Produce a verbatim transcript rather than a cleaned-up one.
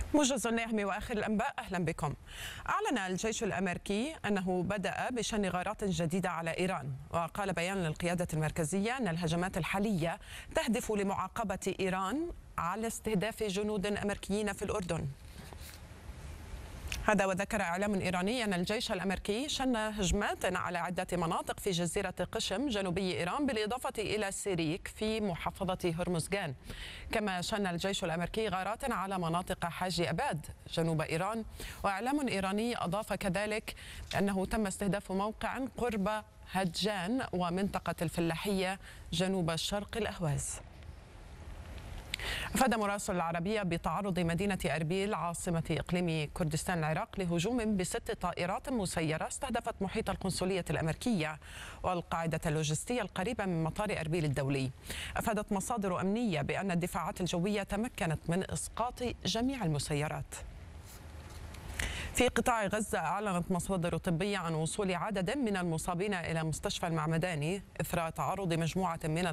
موجز النهم واخر الانباء، اهلا بكم. اعلن الجيش الامريكي انه بدأ بشن غارات جديده على ايران، وقال بيان للقياده المركزيه ان الهجمات الحاليه تهدف لمعاقبه ايران على استهداف جنود امريكيين في الاردن. هذا وذكر إعلام إيراني أن الجيش الأمريكي شن هجمات على عدة مناطق في جزيرة قشم جنوبي إيران، بالإضافة إلى سيريك في محافظة هرمزغان. كما شن الجيش الأمريكي غارات على مناطق حاجي أباد جنوب إيران. وإعلام إيراني أضاف كذلك أنه تم استهداف موقع قرب هجان ومنطقة الفلاحية جنوب شرق الأهواز. أفاد مراسل العربية بتعرض مدينة أربيل عاصمة إقليم كردستان العراق لهجوم بست طائرات مسيرة استهدفت محيط القنصلية الأمريكية والقاعدة اللوجستية القريبة من مطار أربيل الدولي. أفادت مصادر أمنية بأن الدفاعات الجوية تمكنت من إسقاط جميع المسيرات. في قطاع غزة أعلنت مصادر طبية عن وصول عدد من المصابين إلى مستشفى المعمداني إثر تعرض مجموعة من